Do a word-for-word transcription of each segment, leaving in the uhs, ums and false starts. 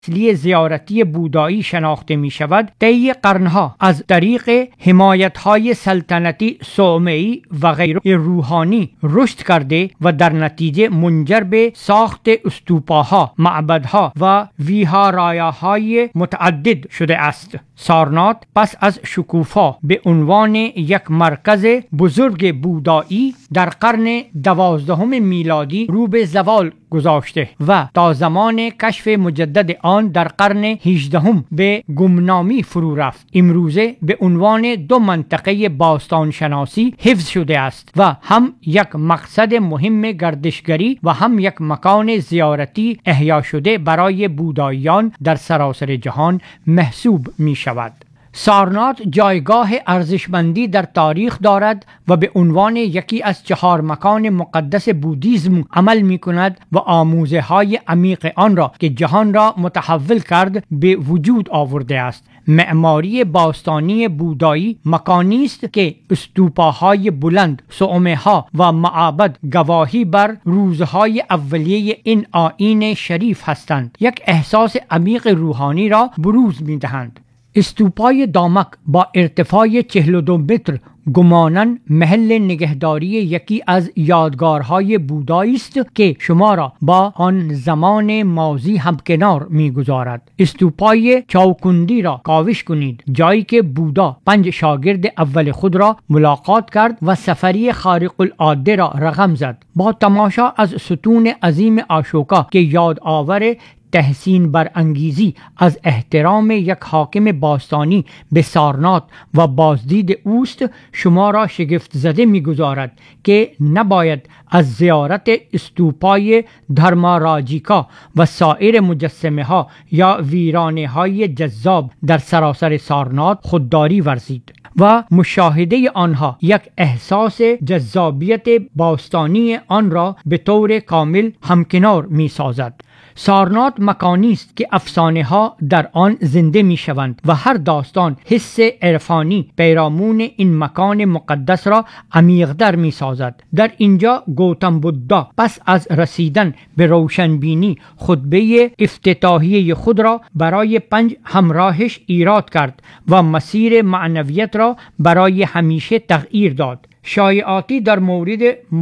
اصلی زیارتی بودایی شناخته می شود، طی قرنها از طریق حمایت‌های سلطنتی، صومعی و غیر روحانی رشد کرده و در نتیجه منجر به ساخت استوپاها، معبدها و ویهاراyaهای متعدد شده است. سارنات پس از شکوفا به عنوان یک مرکز بزرگ بودایی در قرن دوازدهم میلادی رو به زوال گذاشته و تا زمان کشف مجدد آن در قرن هجدهم به گمنامی فرو رفت. امروزه به عنوان دو منطقه باستان شناسی حفظ شده است و هم یک مقصد مهم گردشگری و هم یک مکان زیارتی احیا شده برای بوداییان در سراسر جهان محسوب می شود. سارنات جایگاه ارزشمندی در تاریخ دارد و به عنوان یکی از چهار مکان مقدس بودیسم عمل می کند و آموزه های عمیق آن را که جهان را متحول کرد به وجود آورده است. معماری باستانی بودایی مکانی است که استوپاهای بلند، صومعه ها و معابد گواهی بر روزهای اولیه این آیین شریف هستند. یک احساس عمیق روحانی را بروز می دهند. استوپای دامک با ارتفاع چهل و دو متر گماناً محل نگهداری یکی از یادگارهای بودایی است که شما را با آن زمان ماضی همکنار می‌گذارد. استوپای چاوکندی را کاوش کنید، جایی که بودا پنج شاگرد اول خود را ملاقات کرد و سفری خارق العاده را رقم زد. با تماشا از ستون عظیم اشوکا که یادآور تحسین بر انگیزی از احترام یک حاکم باستانی به سارنات و بازدید اوست، شما را شگفت زده می‌گذارد که نباید از زیارت استوپای دھرماراجیکا و سایر مجسمه ها یا ویرانه های جذاب در سراسر سارنات خودداری ورزید و مشاهده آنها یک احساس جذابیت باستانی آن را به طور کامل همکنار می سازد. سارنات مکانی است که افسانه ها در آن زنده می شوند و هر داستان حس عرفانی پیرامون این مکان مقدس را عمیق‌تر می سازد. در اینجا گوتم بودا پس از رسیدن به روشنبینی خطبه افتتاحیه خود را برای پنج همراهش ایراد کرد و مسیر معنویت را برای همیشه تغییر داد. شایعاتی در مورد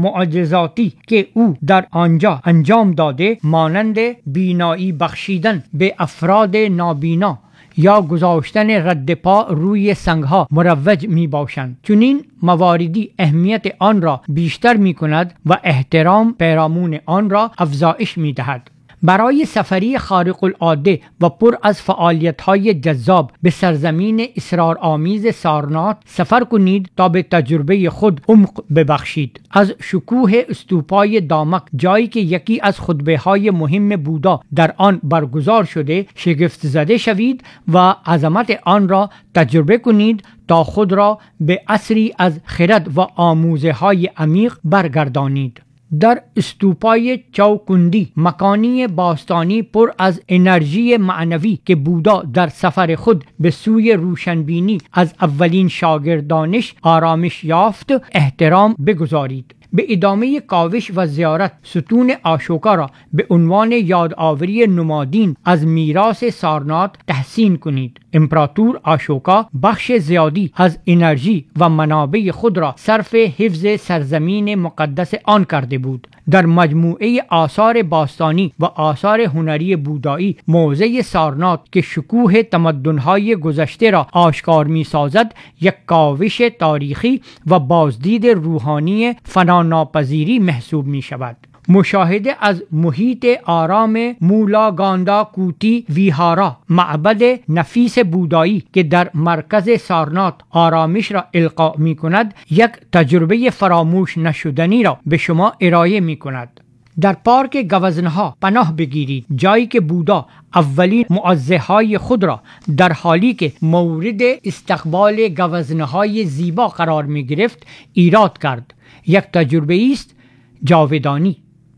معجزاتی که او در آنجا انجام داده، مانند بینایی بخشیدن به افراد نابینا یا گذاشتن رد پا روی سنگها، مروج می باشند. چنین مواردی اهمیت آن را بیشتر می کند و احترام پیرامون آن را افزایش می دهد. برای سفری خارق العاده و پر از فعالیت‌های جذاب به سرزمین اسرارآمیز سارنات سفر کنید تا به تجربه خود عمق ببخشید. از شکوه استوپای دامک، جایی که یکی از خطبه‌های مهم بودا در آن برگزار شده، شگفت زده شوید و عظمت آن را تجربه کنید تا خود را به عصری از خرد و آموزه‌های عمیق برگردانید. در استوپای چاوکندی، مکانی باستانی پر از انرژی معنوی که بودا در سفر خود به سوی روشنبینی از اولین شاگردانش آرامش یافت، احترام بگذارید. به ادامه کاوش و زیارت ستون اشوکا را به عنوان یادآوری نمادین از میراث سارنات تحسین کنید. امپراتور اشوکا بخش زیادی از انرژی و منابع خود را صرف حفظ سرزمین مقدس آن کرده بود. در مجموعه آثار باستانی و آثار هنری بودایی، موضع سارنات که شکوه تمدن‌های گذشته را آشکار می‌سازد، یک کاوش تاریخی و بازدید روحانی فنا ناپذیری محسوب می شود. مشاهده از محیط آرام مولا گاندا کوتی ویهارا، معبد نفیس بودایی که در مرکز سارنات آرامش را القا می کند، یک تجربه فراموش نشدنی را به شما ارائه می کند. در پارک گوزنها پناه بگیرید، جایی که بودا اولین معزه‌های خود را در حالی که مورد استقبال گوزنهای زیبا قرار می گرفت ایراد کرد. یک تجربه است جاودانی.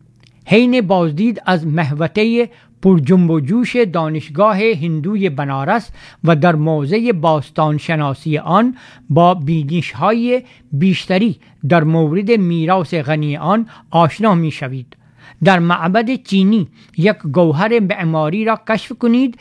حین بازدید از محوطه پرجنب و جوش دانشگاه هندوی بنارس و در موضع باستان شناسی آن با بینش‌های بیشتری در مورد میراث غنی آن آشنا می شوید. در معبد چینی یک گوهر معماری را کشف کنید